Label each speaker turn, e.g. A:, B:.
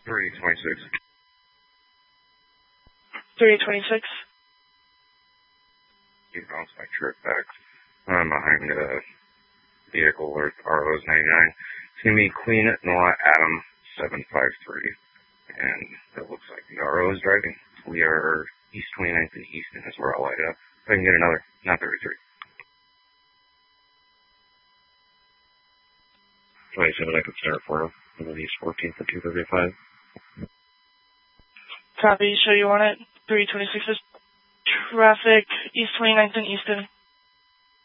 A: 326.
B: 326.
A: You bounced my trip back. I'm behind a vehicle with RO's 99. It's going to be Queen Nora Adam 753. And it looks like the RO is driving. We are East 29th and Easton is where I'll light up. If I can get another, not 33.
C: 27, I could start for him. And then East 14th and 235.
B: Copy, show you on it. 326 is traffic, East 29th and Easton.